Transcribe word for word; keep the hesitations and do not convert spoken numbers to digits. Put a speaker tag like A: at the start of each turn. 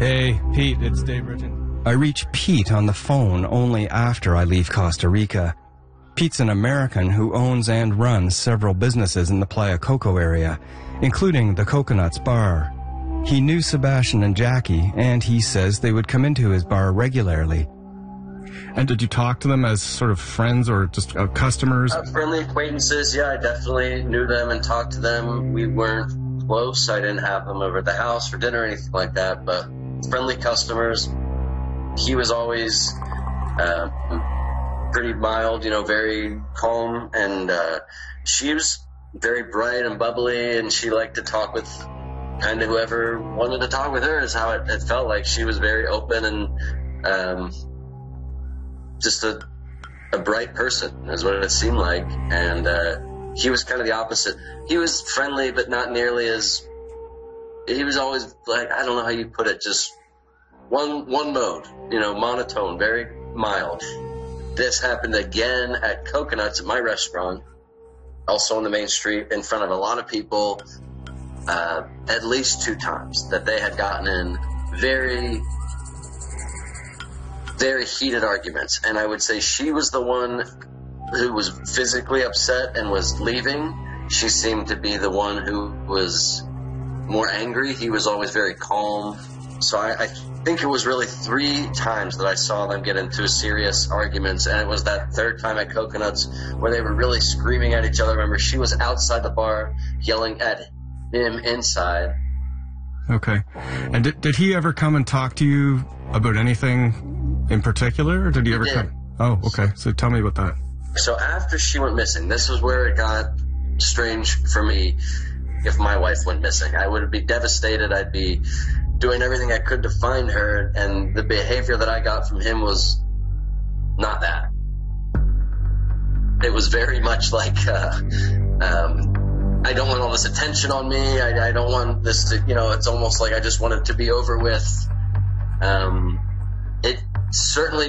A: Hey, Pete, it's Dave Britton.
B: I reach Pete on the phone only after I leave Costa Rica. Pete's an American who owns and runs several businesses in the Playa Coco area, including the Coconuts Bar. He knew Sebastian and Jackie, and he says they would come into his bar regularly.
A: And did you talk to them as sort of friends or just uh, customers?
C: Uh, friendly acquaintances, yeah, I definitely knew them and talked to them. We weren't close. I didn't have them over at the house for dinner or anything like that, but friendly customers. He was always uh, pretty mild, you know, very calm, and uh, she was very bright and bubbly, and she liked to talk with kind of whoever wanted to talk with her, is how it, it felt like. She was very open and um, just a, a bright person, is what it seemed like. And uh, he was kind of the opposite. He was friendly, but not nearly as... He was always like, I don't know how you put it, just one one mode, you know, monotone, very mild. This happened again at Coconuts, at my restaurant, also on the main street, in front of a lot of people, uh, at least two times, that they had gotten in very, very heated arguments. And I would say she was the one who was physically upset and was leaving. She seemed to be the one who was more angry. He was always very calm. So I, I think it was really three times that I saw them get into serious arguments, and it was that third time at Coconuts where they were really screaming at each other. Remember, she was outside the bar yelling at him inside.
A: Okay. And did, did he ever come and talk to you about anything in particular, or did he ever
C: He did.
A: come? Oh, okay. So tell me about that.
C: So after she went missing, this was where it got strange for me. If my wife went missing, I would be devastated. I'd be doing everything I could to find her, and the behavior that I got from him was not that. It was very much like, uh, um, I don't want all this attention on me. I, I don't want this to, you know, it's almost like I just want it to be over with. Um, it certainly